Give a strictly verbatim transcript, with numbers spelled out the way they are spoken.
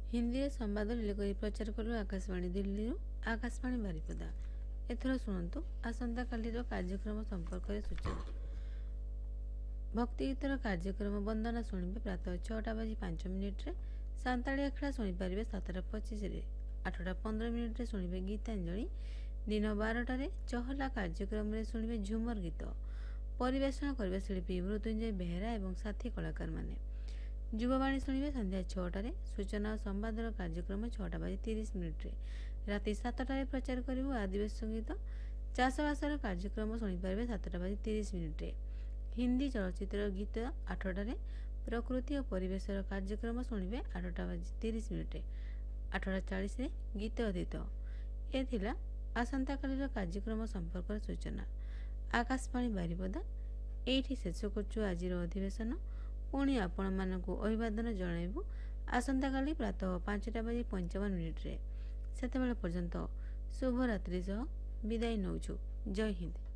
हिंदी रे संवाद रिले प्रचार कलु आकाशवाणी दिल्ली आकाशवाणी बारिपदा। एथर शुणु आसंता काली कार्यक्रम संपर्क में सूचना। भक्ति गीतर कार्यक्रम वंदना शुणे प्रातः छटा बाजी पांच मिनिट्रे, सांताड़ी आखड़ा शुणिपारे सातटा पचिश आठटा पंद्रह मिनिट्रे शुणे गीतांजलि, दिन बारटार चहला कार्यक्रम में शुणे झुमर गीत परिवेषण करने शिल्पी मृत्युंजय बेहेरा और साथी कलाकार माने। युववाणी शुणे संध्या छटार सूचना और संवाद कार्यक्रम छटा बाजी तीस मिनिट्रे, राति सातटार प्रचार करूँ आदिवासी संगीत चाषबासर कार्यक्रम शुणिपारे सातटा बाजी तीस मिनिट्रे। हिंदी चलचित्र गीत आठटार प्रकृति और परिवेशर कार्यक्रम शुणे आठटा बाजी तीस मिनिट्रे, आठटा चालीस गीत अधीत। ए आसंता कालीर कार्यक्रम संपर्क सूचना। आकाशवाणी बारिपदा एठी शेष करछु आजिर अधिवेशन। पुणी आपण मानकु अभिवादन जणाइबु आसंता काली प्रातः पांचटा बाजी पंचावन मिनिट्रे। सेतेबेले पर्यंत शुभरात्रि सह विदाय नौछु। जय हिंद।